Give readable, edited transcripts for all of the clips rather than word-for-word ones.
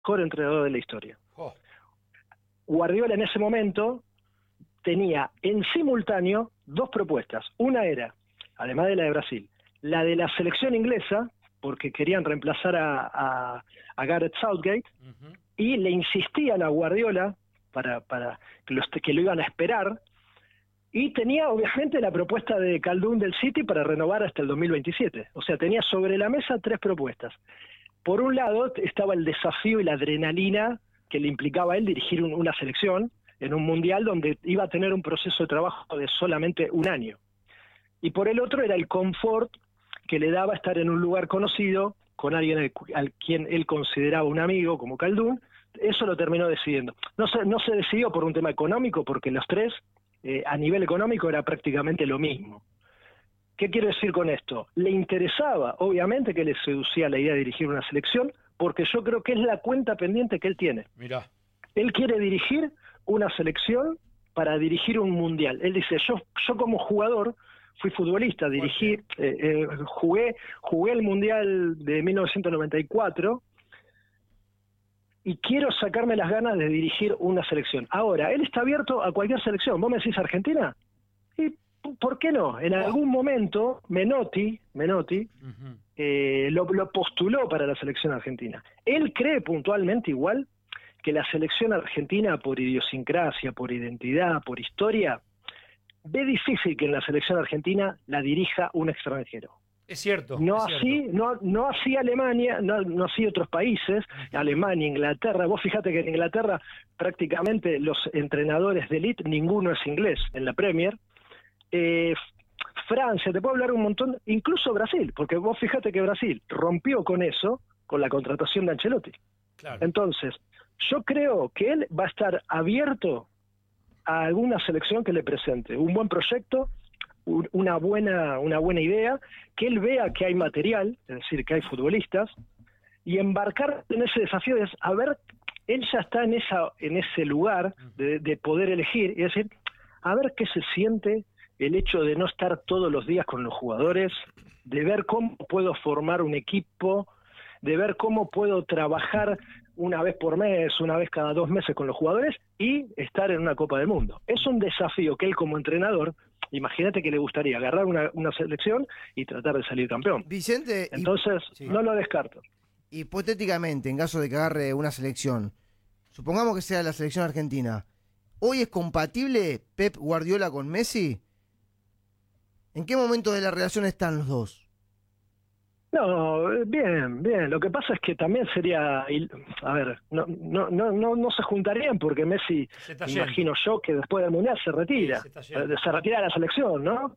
mejor entrenador de la historia. Oh. Guardiola en ese momento tenía en simultáneo dos propuestas. Una era, además de la de Brasil, la de la selección inglesa, porque querían reemplazar a Gareth Southgate, y le insistían a Guardiola para que lo iban a esperar, y tenía obviamente la propuesta de Khaldoun del City para renovar hasta el 2027. O sea, tenía sobre la mesa tres propuestas. Por un lado estaba el desafío y la adrenalina que le implicaba a él dirigir una selección en un mundial donde iba a tener un proceso de trabajo de solamente un año. Y por el otro era el confort que le daba estar en un lugar conocido, con alguien al quien él consideraba un amigo, como Khaldoun. Eso lo terminó decidiendo. No se decidió por un tema económico, porque los tres, a nivel económico, era prácticamente lo mismo. ¿Qué quiero decir con esto? Le interesaba, obviamente, que le seducía la idea de dirigir una selección, porque yo creo que es la cuenta pendiente que él tiene. Mirá. Él quiere dirigir una selección para dirigir un mundial. Él dice, yo como jugador fui futbolista, dirigí, jugué el mundial de 1994 y quiero sacarme las ganas de dirigir una selección. Ahora, él está abierto a cualquier selección. ¿Vos me decís Argentina? ¿Y por qué no? En algún momento Menotti lo postuló para la selección argentina. Él cree puntualmente igual que la selección argentina, por idiosincrasia, por identidad, por historia, ve difícil que en la selección argentina la dirija un extranjero. Es cierto. No es así, cierto. no así Alemania, no así otros países, Alemania, Inglaterra. Vos fijate que en Inglaterra prácticamente los entrenadores de élite, ninguno es inglés en la Premier. Francia, te puedo hablar un montón, incluso Brasil, porque vos fijate que Brasil rompió con eso, con la contratación de Ancelotti. Claro. Entonces, yo creo que él va a estar abierto a alguna selección que le presente un buen proyecto, una buena idea, que él vea que hay material, es decir, que hay futbolistas, y embarcar en ese desafío es, a ver, él ya está en ese lugar de poder elegir, y decir, a ver qué se siente el hecho de no estar todos los días con los jugadores, de ver cómo puedo formar un equipo, de ver cómo puedo trabajar una vez por mes, una vez cada 2 meses con los jugadores y estar en una Copa del Mundo. Es un desafío que él como entrenador, imagínate que le gustaría agarrar una selección y tratar de salir campeón. Vicente, entonces no lo descarto. Hipotéticamente, en caso de que agarre una selección, supongamos que sea la selección argentina, ¿hoy es compatible Pep Guardiola con Messi? ¿En qué momento de la relación están los dos? No, bien. Lo que pasa es que también sería, a ver, no se juntarían porque Messi, imagino yo, que después del Mundial se retira. Se retira de la selección, ¿no?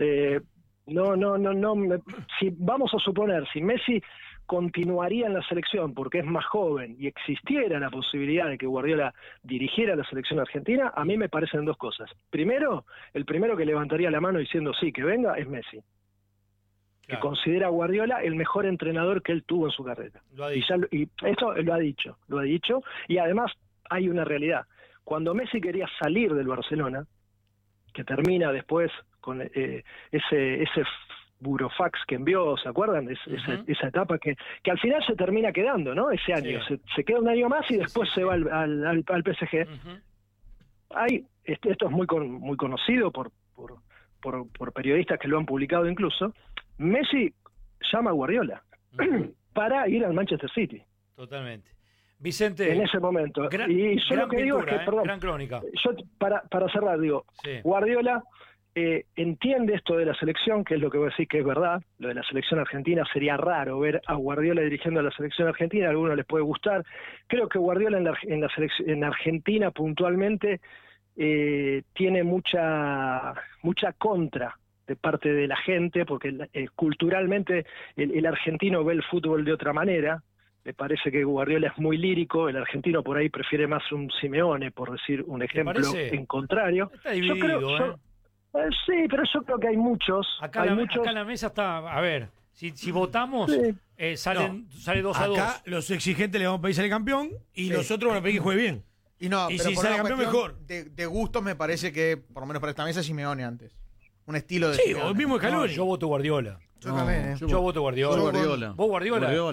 Si vamos a suponer, si Messi continuaría en la selección porque es más joven y existiera la posibilidad de que Guardiola dirigiera la selección argentina, a mí me parecen dos cosas. Primero, el primero que levantaría la mano diciendo sí, que venga, es Messi. Que considera a Guardiola el mejor entrenador que él tuvo en su carrera. Y esto lo ha dicho, y además hay una realidad. Cuando Messi quería salir del Barcelona, que termina después con ese burofax que envió, ¿se acuerdan? Esa etapa que al final se termina quedando, ¿no? Ese año, se queda un año más y después se va al PSG. Esto es muy conocido por periodistas que lo han publicado incluso. Messi llama a Guardiola para ir al Manchester City. Totalmente. Vicente, en ese momento. Y yo lo que digo es que, perdón, gran crónica. Yo para cerrar digo, Guardiola entiende esto de la selección, que es lo que voy a decir que es verdad. Lo de la selección argentina sería raro ver a Guardiola dirigiendo a la selección argentina, a algunos les puede gustar. Creo que Guardiola en Argentina puntualmente tiene mucha contra de parte de la gente, porque culturalmente el argentino ve el fútbol de otra manera. Me parece que Guardiola es muy lírico, el argentino por ahí prefiere más un Simeone, por decir un ejemplo en contrario. Está dividido, sí, pero yo creo que hay muchos. Acá en la mesa está, a ver, si votamos, sale 2-2. Acá los exigentes le vamos a pedir salir campeón y los otros van a pedir que juegue bien. Y si sale campeón, mejor. De gustos me parece que, por lo menos para esta mesa, Simeone antes. Un estilo de Simeone. O el mismo Scaloni. Yo voto Guardiola. Yo también, Yo voto Guardiola. Guardiola. ¿Vos Guardiola?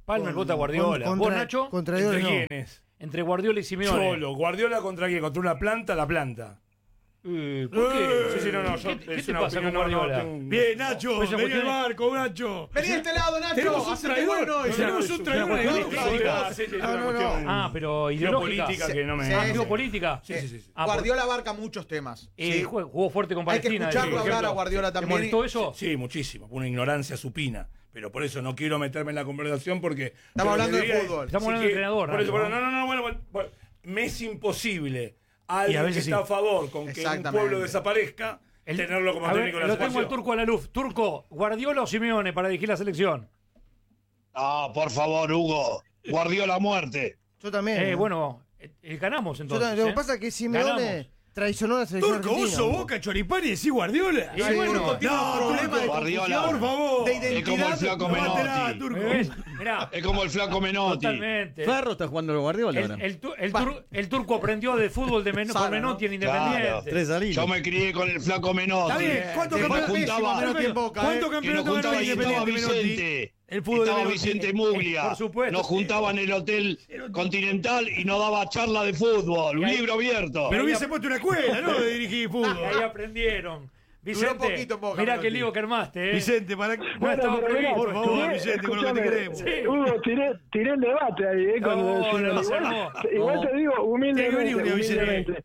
Palmer vota Guardiola. ¿Vos, Nacho? Contra ¿Entre Dios, no. quiénes? Entre Guardiola y Simeone. Solo. ¿Guardiola contra quién? ¿Contra una planta? La planta. ¿Por qué? Sí, no, ¿Qué es te una pasa con opinión, Guardiola? Bien, Nacho, Pues esa vení al cuestión es- barco, Nacho. Vení de este lado, Nacho. Tenemos un Hacete traidor. bueno y Tenemos un traidor una cuestión ideológico. ideológica. Ah, pero ideológica. Geopolítica que no me... Sí. Geopolítica. Sí. Ah, Guardiola abarca muchos temas. Sí. Jugó fuerte con Hay que Palestina. escucharlo por hablar ejemplo. a Guardiola ¿Te también. molestó eso? Sí, muchísimo. Una ignorancia supina. Pero por eso no quiero meterme en la conversación porque... Estamos hablando de lo que diría fútbol. Estamos hablando de entrenador, Por eso, Nacho, bueno, me es imposible Y a alguien que veces está sí. a favor con que un Exactamente. pueblo desaparezca, tenerlo como A ver, técnico de la lo tengo al selección. Turco a la luz. Turco, ¿Guardiola o Simeone para dirigir la selección? Ah, por favor, Hugo. Guardiola a muerte. Yo también. Bueno, ganamos Yo entonces. también. Lo que pasa es que Simeone Ganamos. traicionó a la selección Turco, vos argentina. sos Boca, Choripán y decís Guardiola. Sí, bueno, tiene un problema de Guardiola. confusión, Por favor. de Es como el identidad. flaco Levátela, Menotti. Turco. Mirá, Es como el flaco Menotti. totalmente. Ferro está jugando el Guardiola ahora. El turco aprendió de fútbol con Sala, Menotti en Claro. Independiente. 3 salinas. Yo me crié con el flaco Menotti. Está bien. ¿Cuántos Que nos campeonatos juntaba, Menos tiempo Boca, ¿Cuántos que nos campeonatos ganó juntaba y estaba Independiente Menotti? Vicente. El fútbol de Estaba Menotti. Vicente Muglia. Por supuesto. Nos juntaba en el Hotel Continental y nos daba charla de fútbol. Un ahí- libro abierto. Pero hubiese puesto una escuela, ¿no? De dirigir Ahí fútbol. aprendieron. Duró Vicente, poquito en Boca, mirá Menotti. qué lío que armaste, ¿eh? Vicente, para que... No estaba pero previsto. Por favor, tiré- Vicente, con lo que te escúchame, queremos. Hugo, tiré el debate ahí, con No, el señor. no, Igual no. te digo humildemente, Te digo, humildemente,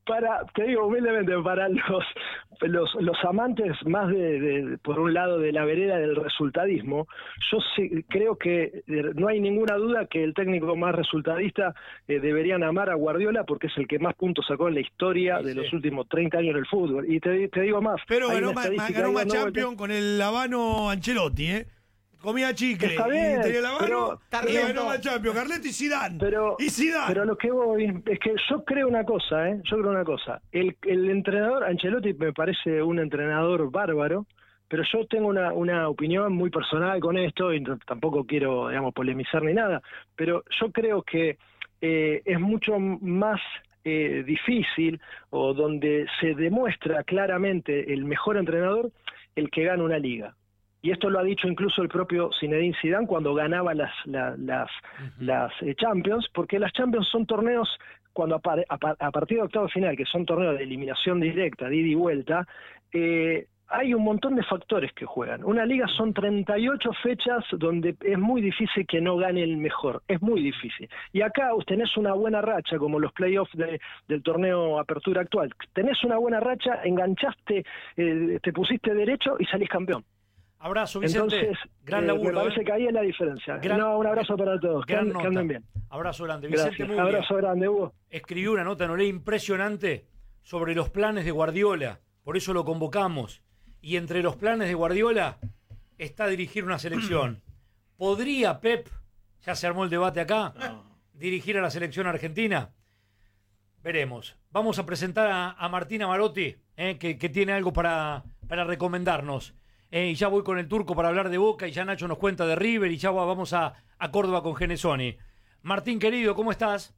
para los amantes más por un lado, de la vereda del resultadismo, yo sí, creo que no hay ninguna duda que el técnico más resultadista deberían amar a Guardiola porque es el que más puntos sacó en la historia Sí, de sí. los últimos 30 años del fútbol. Y te digo más. Pero hay ganó una más estadística ganó ahí más dando vueltas. Champions con el Habano Ancelotti, ¿eh? Comía chicle Está y bien, tenía el Habano pero- y ganó Carleto. más Champions. Carleto y Zidane. Pero Zidane. lo que voy es que yo creo una cosa, el entrenador Ancelotti me parece un entrenador bárbaro, pero yo tengo una opinión muy personal con esto y tampoco quiero, digamos, polemizar ni nada, pero yo creo que es mucho más difícil, o donde se demuestra claramente el mejor entrenador, el que gana una liga. Y esto lo ha dicho incluso el propio Zinedine Zidane cuando ganaba las Champions, porque las Champions son torneos, cuando a partir de octavo final, que son torneos de eliminación directa, de ida y vuelta, hay un montón de factores que juegan. Una liga son 38 fechas donde es muy difícil que no gane el mejor, es muy difícil. Y acá tenés una buena racha, como los playoffs del torneo Apertura actual. Tenés una buena racha, enganchaste, te pusiste derecho y salís campeón. Abrazo, Vicente. Entonces, gran me laburo. parece que ahí es la diferencia. Gran- Un abrazo para todos. Que Gran anden nota. bien. Abrazo grande. Vicente Gracias. Muglia Abrazo grande, Hugo. escribió una nota, no leí, impresionante sobre los planes de Guardiola. Por eso lo convocamos. Y entre los planes de Guardiola está dirigir una selección. ¿Podría Pep, ya se armó el debate acá, dirigir a la selección argentina? Veremos. Vamos a presentar a Martina Marotti, que tiene algo para recomendarnos. Y ya voy con el Turco para hablar de Boca, y ya Nacho nos cuenta de River, y ya vamos a Córdoba con Genesoni. Martín, querido, ¿cómo estás?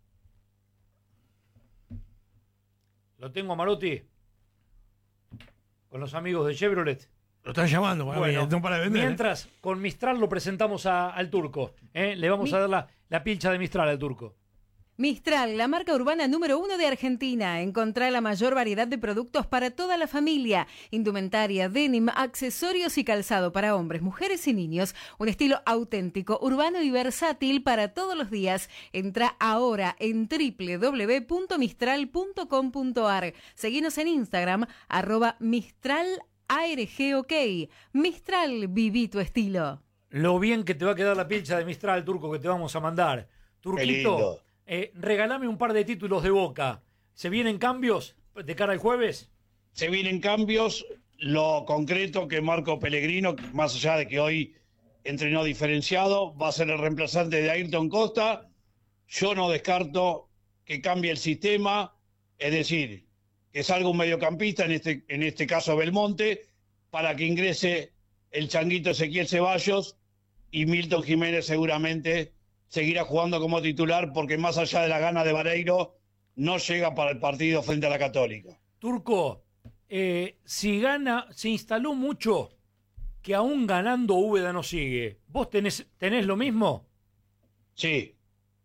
¿Lo tengo a Marotti? Con los amigos de Chevrolet. Lo están llamando para vender. Mientras, con Mistral lo presentamos al Turco. Le vamos a dar la pilcha de Mistral al Turco. Mistral, la marca urbana número 1 de Argentina. Encontrá la mayor variedad de productos para toda la familia. Indumentaria, denim, accesorios y calzado para hombres, mujeres y niños. Un estilo auténtico, urbano y versátil para todos los días. Entra ahora en www.mistral.com.ar. Seguinos en Instagram, @MistralARGOK. Mistral, viví tu estilo. Lo bien que te va a quedar la pilcha de Mistral, Turco, que te vamos a mandar. Turquito, regálame un par de títulos de Boca. ¿Se vienen cambios de cara al jueves? Se vienen cambios. Lo concreto que Marco Pellegrino, más allá de que hoy entrenó diferenciado, va a ser el reemplazante de Ayrton Costa. Yo no descarto que cambie el sistema, es decir, que salga un mediocampista, en este caso Belmonte, para que ingrese el changuito Ezequiel Ceballos, y Milton Jiménez seguramente seguirá jugando como titular, porque más allá de la gana de Vareiro, no llega para el partido frente a la Católica. Turco, si gana, se instaló mucho que aún ganando Úbeda no sigue. ¿Vos tenés lo mismo? Sí.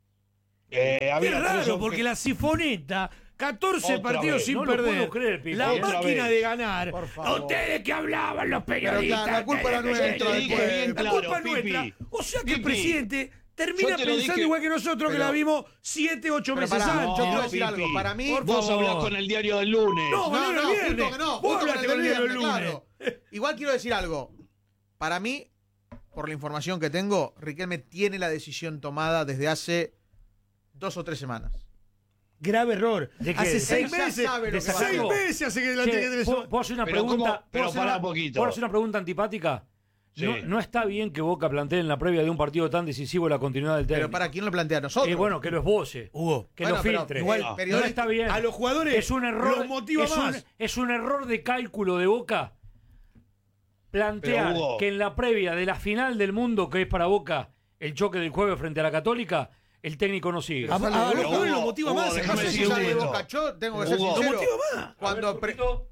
Qué Había raro, tres- porque la sifoneta, 14 Otra partidos vez. sin No lo perder. puedo creer, Pipi. La Otra máquina vez. de ganar. Por favor. Ustedes que hablaban los Pero periodistas. la culpa era nuestra. Yo te dije después. bien La claro, culpa es Pipi. nuestra. O sea que el Pipi, presidente termina yo te lo pensando dije- igual que nosotros, que Pero- la vimos 7, 8 Pero meses pará, antes. yo quiero No, decir Pipi. algo. Para mí, Por Vos favor. hablás con el diario del lunes. No, no, el viernes. justo que no. Vos Justo hablaste con con el diario del lunes. claro. Igual quiero decir algo. Para mí, por la información que tengo, Riquelme tiene la decisión tomada desde hace 2 o 3 semanas. Grave error. ¿De qué? Hace Él 6 ya meses. sabe lo que va a 6 hacer. meses hace que la Che, tiene que ¿puedo hacer una Pero pregunta? ¿cómo? Pero ¿Puedo hacer pará una- un poquito. ¿Puedo hacer una pregunta antipática? Sí. No está bien que Boca plantee en la previa de un partido tan decisivo la continuidad del técnico. Pero para quién lo plantea a nosotros. Bueno, que lo esboce, Hugo. que Bueno, lo pero filtre. igual, no periodista- está bien. A los jugadores Es un error. los motiva más. Es un error de cálculo de Boca plantear Pero, Hugo. que en la previa de la final del mundo, que es para Boca el choque del jueves frente a la Católica, el técnico no sigue. A los Pero, jugadores los Hugo, motiva Hugo, más. déjame No sé si decirte sale de esto. Boca. Yo tengo que ser Hugo. Lo sincero. motiva más. Cuando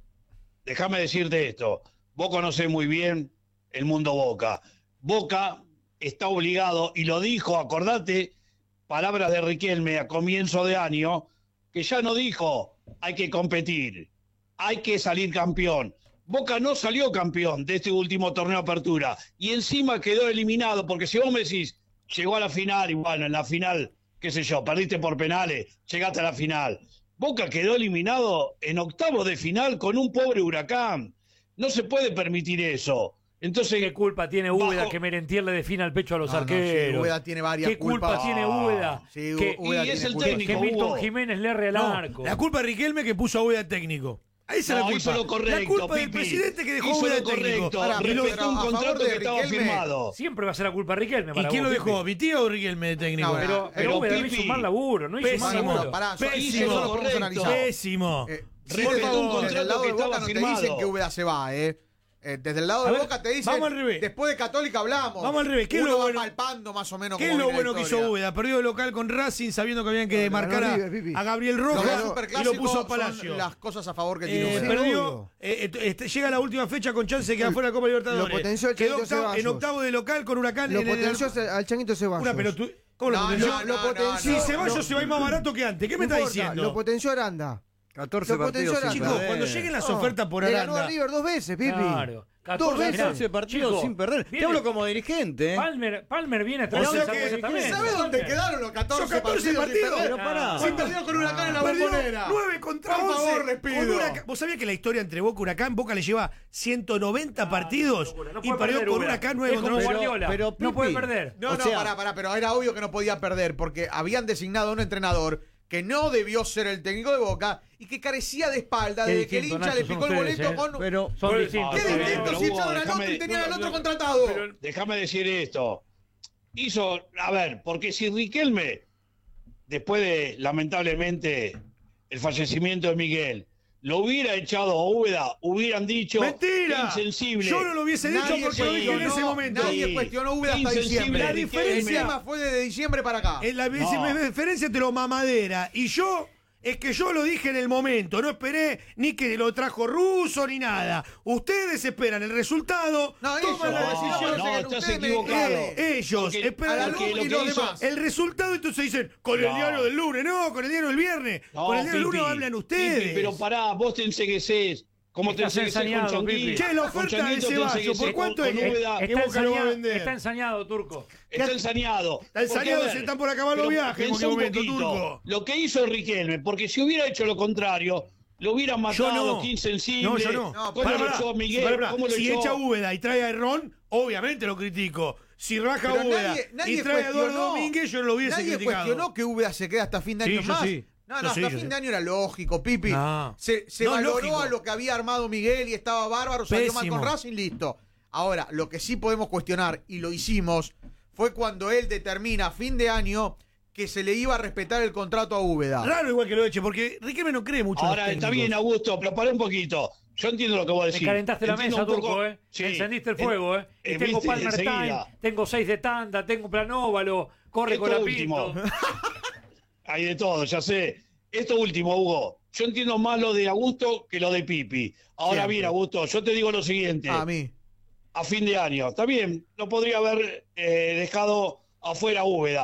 Déjame decirte esto. Vos conocés muy bien el mundo Boca. Boca está obligado, y lo dijo, acordate, palabras de Riquelme a comienzo de año, que ya no dijo hay que competir, hay que salir campeón. Boca no salió campeón de este último torneo de apertura y encima quedó eliminado, porque si vos me decís, llegó a la final y bueno, en la final, qué sé yo, perdiste por penales, llegaste a la final. Boca quedó eliminado en octavos de final con un pobre Huracán. No se puede permitir eso. Entonces, ¿Qué culpa tiene Úbeda bajo- que Merentier le defina el pecho a los No, no, arqueros? sí, Úbeda tiene varias ¿Qué culpa culpas. tiene Úbeda? Sí, que, Úbeda y es tiene el culpa. técnico. que Milton Hugo. Jiménez le erre al No, arco. la culpa es Riquelme que puso a Úbeda de técnico. Ahí esa es no, la hizo culpa. lo correcto, la culpa del Pipi. presidente que dejó a Hizo Úbeda de lo técnico. correcto. Ahora, pero Respetó un a favor contrato de que estaba Riquelme, firmado. Siempre va a ser la culpa de Riquelme. ¿Y para quién lo vos, dejó? Pipi. ¿Mi tío o Riquelme de técnico? No, pero pero, Úbeda no Pipi, hizo un mal laburo, no hizo un mal pésimo. laburo. Pará, Pésimo. eso lo podemos Correcto. analizar. Pésimo. Sin Respetó embargo, un desde contrato el lado que de Boca estaba no te firmado. dicen que Úbeda se va, desde el lado A de ver, Boca te dicen, vamos al revés. después de Católica hablamos. Vamos al revés. ¿Qué es Uno lo va bueno? palpando más o menos ¿Qué es cómo lo viene la bueno que hizo historia. Úbeda? Perdió de local con Racing sabiendo que habían que Ganó marcar a, River, Pipi. a Gabriel Los Rojas dos y lo superclásicos puso a son Palacio. las cosas a favor que tiene Úbeda. Perdió, obvio. llega la última fecha con chance de quedar fuera de la Copa Libertadores. Lo potenció el Quedó Changuito en Ceballos. octavo de local con Huracán. Lo en el- potenció al Changuito Ceballos. Una pelotu- ¿Cómo lo No, potenció? no, Lo no, potenció. Si Ceballos lo- se va a ir más barato que antes. ¿Qué me no está importa, diciendo? Lo potenció Aranda. 14 Lo potenció partidos sin Aranda. Chicos, perder. cuando lleguen las No, ofertas por le ganó a Aranda. River 2 veces, Pipi. Claro. 2 veces. 14 partidos Chico, sin perder. Te viene- hablo como dirigente, ¿eh? Palmer viene a traer O sea esa que- cosa también. ¿Sabes dónde quedaron los 14, Son 14 partidos? sin partidos. perder? Pero pará. Sí, perdió con Huracán en la Perdió Bombonera. 9 contra Por 11. favor, les pido. Con Huracán. ¿Vos sabías que la historia entre Boca y Huracán, Boca le lleva 190 partidos locura, no y puede perdió perder, con Úbeda. Huracán 9 Es como contra 11? Guardiola. pero, no puede Pipi, perder. No, O sea- pará, pero era obvio que no podía perder porque habían designado a un entrenador que no debió ser el técnico de Boca y que carecía de espalda Qué desde que el distinto, hincha le Nacho, picó son el ustedes, boleto con... Pero Son distintos. ¡Qué pero- distinto pero, si Hugo, echaron al otro y déjame- tenían al otro contratado! Déjame decir esto. A ver, porque si Riquelme, después de, lamentablemente, el fallecimiento de Miguel, lo hubiera echado a Úbeda, hubieran dicho ¡Mentira! qué insensible. Yo no lo hubiese dicho Nadie porque lo dije en cuestionó- ese momento. Nadie Sí. cuestionó Úbeda hasta Insensible, diciembre. La diferencia- El tema fue desde diciembre para acá. En la diferencia te lo mamadera. Y yo, es que yo lo dije en el momento. No esperé ni que lo trajo Russo ni nada. Ustedes esperan el resultado. No, ellos, toman la no, decisión. no, no, ustedes estás me- equivocado. Ellos Porque- esperan a la porque luz lo y que los hizo- demás. el resultado, entonces dicen, con el No. diario del lunes, no, con el diario del viernes. No, con el diario del lunes Pipi, hablan ustedes. Pipi, pero pará, vos te enseguecés. Como te Estás enseguecés con ensañado, Chonguito. Pipi. Che, la Con oferta de Changuito te Ceballos, enseguecés ¿por cuánto con es que- Úbeda. que Está Boca lo va a ensañado, vender? está ensañado, Turco. Está ensañado. Está ensañado, Porque, a ver, se están por acabar los pero viajes en pensá cualquier un momento, poquito. Turco. Lo que hizo Riquelme, porque si hubiera hecho lo contrario, lo hubieran Yo matado, no. qué insensible. No, yo no. No, ¿Cómo Pará, lo pará. echó Miguel? Pará. ¿Cómo lo Si echó? echa Úbeda y trae a Herrón, obviamente lo critico. Si raja Pero Úbeda nadie y trae a Eduardo cuestionó- Domínguez, yo no lo hubiese Nadie criticado. cuestionó que Úbeda se quede hasta fin de Sí, año yo más. sí. No, Yo sí, hasta yo fin sí. de año era lógico, Pipi. No. Se No, valoró lógico. a lo que había armado Miguel y estaba bárbaro, salió mal Pésimo. con Racing, listo. Ahora, lo que sí podemos cuestionar, y lo hicimos, fue cuando él determina a fin de año que se le iba a respetar el contrato a Úbeda. Raro igual que lo eche, porque Riquelme no cree mucho en Ahora los está técnicos. bien, Augusto, pero pará un poquito. Yo entiendo lo que vos Me decís. calentaste la Entiendo mesa, un poco- Turco, ¿eh? Sí. Encendiste el fuego, ¿eh? Y tengo viste, Palmer Time, enseguida. tengo 6 de tanda, tengo Planóvalo, corre Esto con la último. Pinto. Hay de todo, ya sé. Esto último, Hugo. Yo entiendo más lo de Augusto que lo de Pipi. Ahora Siempre. bien, Augusto, yo te digo lo siguiente. A mí. A fin de año, está bien, no podría haber dejado afuera a Úbeda.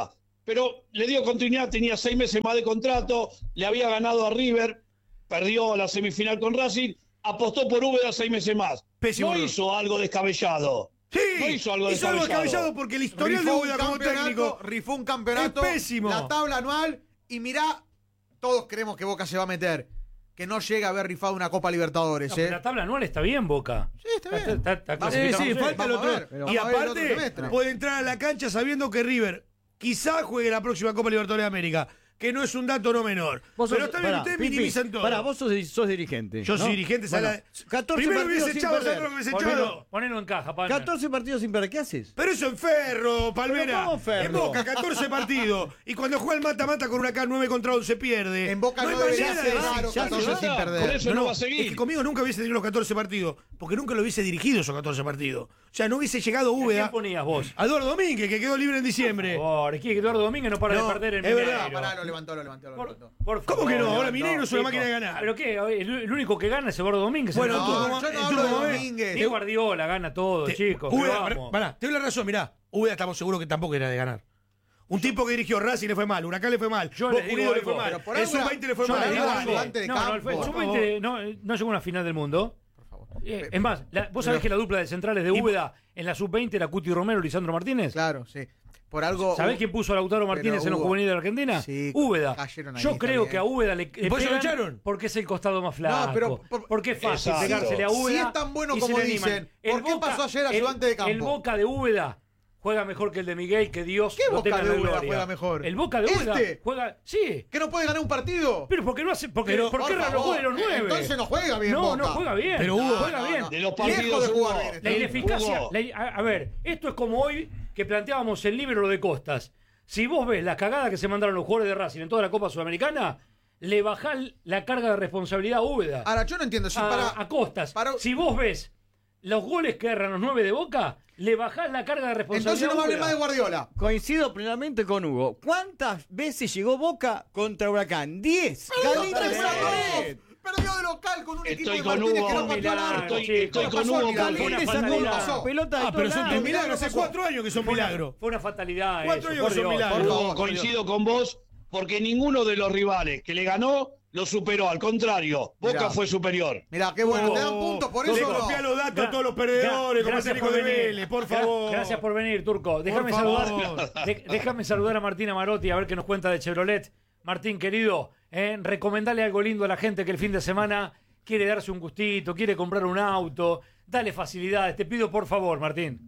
pero le dio continuidad, tenía 6 meses más de contrato, le había ganado a River, perdió la semifinal con Racing, apostó por Úbeda 6 meses más. Pésimo No error. hizo algo descabellado. Sí, No hizo algo descabellado. porque el historial de Rifó un Úbeda como técnico rifó un campeonato, es pésimo. la tabla anual, y mirá, todos creemos que Boca se va a meter. Que no llega a haber rifado una Copa Libertadores, No, pero la tabla anual está bien, Boca. Sí, está bien. Está Vamos, clasificado. sí, falta el Vamos a otro. ver, pero Y vamos a ver el otro aparte, semestre. puede entrar a la cancha sabiendo que River quizá juegue la próxima Copa Libertadores de América, que no es un dato no menor. Vos Pero sos- está bien, pará, ustedes Pipi, minimizan todo. Pará, vos sos dirigente. Yo ¿no? soy dirigente, Bueno, sala- 14 Primero partidos hubiese sin echado, perder. ¿sabes lo que hubiese echado? Ponelo en caja, Palmer. 14 partidos sin perder, ¿qué haces? Pero eso en Ferro, Palmera. Pero ¿cómo Ferro? En Boca, 14 partidos. Y cuando juega el mata-mata con Huracán 9 contra 11 pierde. En Boca no hay debería manera ser de- raro, ya 14 se sin va. perder. Por eso no va a seguir. Es que conmigo nunca hubiese tenido los 14 partidos, porque nunca lo hubiese dirigido esos 14 partidos. O sea, no hubiese llegado ¿A quién Úbeda. ponías vos? A Eduardo Domínguez, que quedó libre en diciembre. Por que Eduardo Domínguez no para No, de perder el es verdad. Mineiro. Pará, lo levantó. Por ¿Cómo que no? favor. Ahora Mineiro es una chico. máquina de ganar. ¿Pero qué? El único que gana es Eduardo Domínguez. Bueno, el tú otro. como- yo no tú hablo de como ves, Domínguez. Ni Guardiola gana todo, chicos. pero vamos. Pará, te doy la razón, mirá. Úbeda estamos seguros que tampoco era de ganar. Un tipo que dirigió Racing le fue mal, Huracán le fue mal, Yo Boca les digo Unido le algo. fue mal, Pero por el ahora- Sub-20 le fue yo mal. les digo Digo algo. algo. Ayudante de No, campo, el por Sub-20 no llegó a una final del mundo. Es más, vos sabés que la dupla de centrales de Úbeda en la Sub-20 era Cuti Romero y Lisandro Martínez. Claro, sí. Por algo. ¿Sabés quién puso a Lautaro Martínez Pero en los hubo- juveniles de Argentina? Sí, Úbeda. cayeron ahí, Yo está creo bien. que a Úbeda le ¿Y por eso lo pegan echaron? porque es el costado más flaco. pero porque es fácil Exacto. pegársele a Si Úbeda. es tan bueno y como se le animan. dicen, ¿por qué pasó ayer ayudante de campo? El Boca de Úbeda juega mejor que el de Miguel, que Dios ¿Qué lo Boca tenga en de la Úbeda gloria. juega mejor? El Boca de Úbeda ¿Este? juega... Sí. ¿Que no puede ganar un partido? Pero porque no hace... Porque, Pero, ¿por qué por no favor, juega los 9? entonces no juega bien No, Boca. no juega bien. Pero Hugo- juega No, bien. no. De los Lejos partidos de jugar Hugo, bien está La bien. ineficacia. Hugo. A ver, esto es como hoy que planteábamos el libro de Costas. Si vos ves la cagada que se mandaron los jugadores de Racing en toda la Copa Sudamericana, le bajás la carga de responsabilidad a Úbeda. Ahora, yo no entiendo si a Costas. Si vos ves los goles que erran los 9 de Boca, le bajás la carga de responsabilidad. Entonces no me a hables Úbeda. más de Guardiola. Coincido plenamente con Hugo. ¿Cuántas veces llegó Boca contra Huracán? 10. Galita Tres de a dos. Madrid. Perdió de local con un Estoy equipo de con Martínez Hugo, que no pateó al milagro, arco. Estoy ¿Qué con pasó Hugo, al final? Una Galita sacó fatalidad. la pelota de Ah, pero todos son lados. milagros. Hace 4 años que son milagros. Fue una fatalidad. 4 eso, años por que son Dios. milagros. Por Hugo, favor, coincido con vos, porque ninguno de los rivales que le ganó lo superó. Al contrario, Boca Mirá. fue superior. Mirá, qué bueno, te dan puntos por Le eso o no. copia los datos a todos los perdedores, como el técnico de Vélez, por favor. Gracias por venir, Turco. Déjame favor. déjame saludar a Martina Marotti a ver qué nos cuenta de Chevrolet. Martín, querido, recomendale algo lindo a la gente que el fin de semana quiere darse un gustito, quiere comprar un auto. Dale facilidades. Te pido por favor, Martín.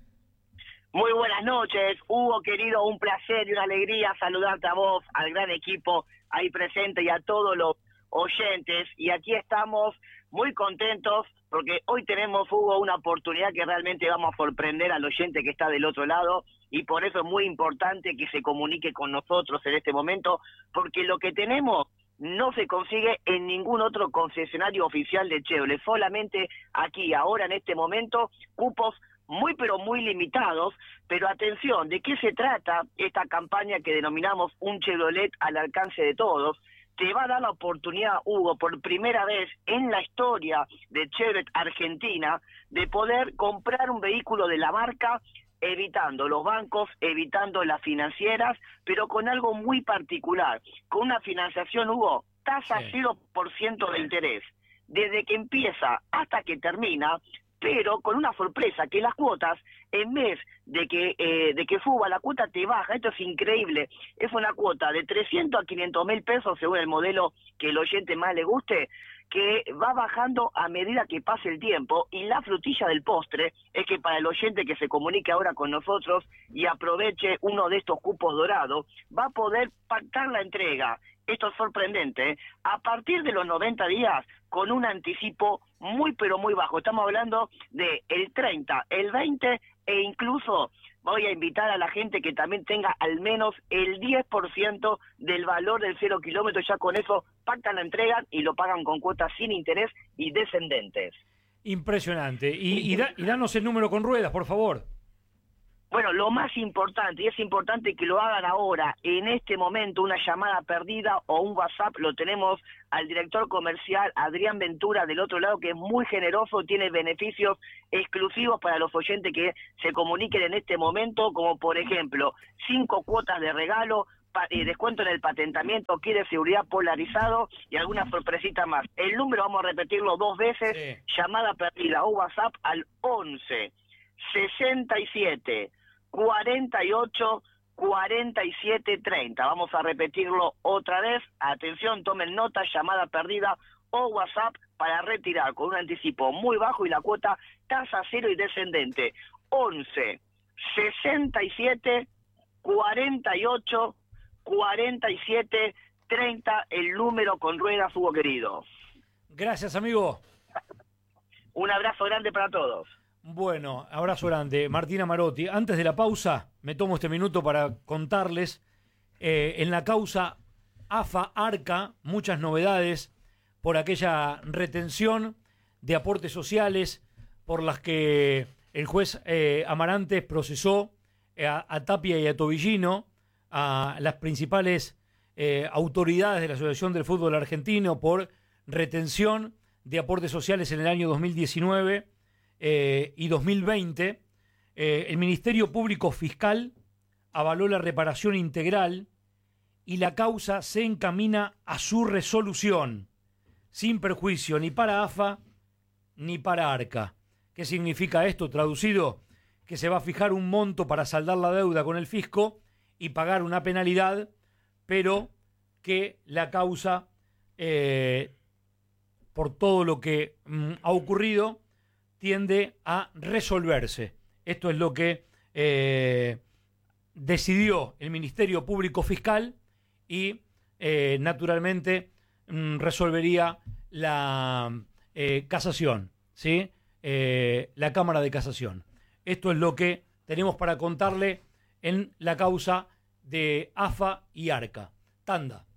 Muy buenas noches, Hugo querido, un placer y una alegría saludarte a vos, al gran equipo ahí presente y a todos los oyentes. Y aquí estamos muy contentos porque hoy tenemos, Hugo, una oportunidad que realmente vamos a sorprender al oyente que está del otro lado, y por eso es muy importante que se comunique con nosotros en este momento, porque lo que tenemos no se consigue en ningún otro concesionario oficial de Chevrolet, solamente aquí, ahora en este momento, cupos muy pero muy limitados. Pero atención, ¿de qué se trata esta campaña que denominamos un Chevrolet al alcance de todos? Te va a dar la oportunidad, Hugo, por primera vez en la historia de Chevrolet Argentina, de poder comprar un vehículo de la marca evitando los bancos, evitando las financieras, pero con algo muy particular, con una financiación, Hugo, tasa 0% de interés, desde que empieza hasta que termina, pero con una sorpresa, que las cuotas, en vez de que suba, la cuota te baja. Esto es increíble. Es una cuota de 300 a 500 mil pesos, según el modelo que el oyente más le guste, que va bajando a medida que pase el tiempo. Y la frutilla del postre es que para el oyente que se comunique ahora con nosotros y aproveche uno de estos cupos dorados, va a poder pactar la entrega. Esto es sorprendente, ¿eh? A partir de los 90 días, con un anticipo muy pero muy bajo. Estamos hablando de el 30, el 20 e incluso voy a invitar a la gente que también tenga al menos el 10% del valor del 0 kilómetro. Ya con eso pactan la entrega y lo pagan con cuotas sin interés y descendentes. Impresionante. Y danos el número con ruedas, por favor. Bueno, lo más importante, y es importante que lo hagan ahora, en este momento, una llamada perdida o un WhatsApp, lo tenemos al director comercial Adrián Ventura del otro lado, que es muy generoso, tiene beneficios exclusivos para los oyentes que se comuniquen en este momento, como por ejemplo, 5 cuotas de regalo, descuento en el patentamiento, kit de seguridad polarizado y alguna sorpresita más. El número, vamos a repetirlo 2 veces, llamada perdida o WhatsApp al 11 67 48 47 30. Vamos a repetirlo otra vez. Atención, tomen nota, llamada perdida o WhatsApp para retirar con un anticipo muy bajo y la cuota tasa cero y descendente. 11 67 48 47 30, el número con ruedas, Hugo querido. Gracias, amigo. Un abrazo grande para todos. Bueno, abrazo grande. Martina Marotti, antes de la pausa, me tomo este minuto para contarles, en la causa AFA-ARCA, muchas novedades por aquella retención de aportes sociales por las que el juez Amarantes procesó a Tapia y a Tobillino, a las principales autoridades de la Asociación del Fútbol Argentino por retención de aportes sociales en el año 2019 y 2020. El Ministerio Público Fiscal avaló la reparación integral y la causa se encamina a su resolución, sin perjuicio ni para AFA ni para ARCA. ¿Qué significa esto? Traducido, que se va a fijar un monto para saldar la deuda con el fisco y pagar una penalidad, pero que la causa, por todo lo que ha ocurrido, tiende a resolverse. Esto es lo que decidió el Ministerio Público Fiscal y naturalmente resolvería la casación, ¿sí? La Cámara de Casación. Esto es lo que tenemos para contarle en la causa de AFA y ARCA. Tanda.